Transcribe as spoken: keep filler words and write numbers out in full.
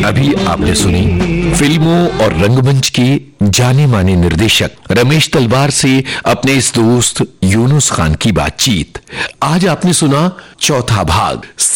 अभी आपने सुनी फिल्मों और रंगमंच के जाने माने निर्देशक रमेश तलवार से अपने इस दोस्त यूनुस खान की बातचीत। आज आपने सुना चौथा भाग।